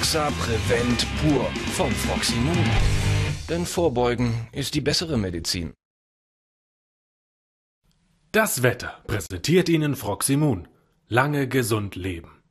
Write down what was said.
Doxa Prevent pur von Froximum. Denn Vorbeugen ist die bessere Medizin. Das Wetter präsentiert Ihnen Froximum. Lange gesund leben.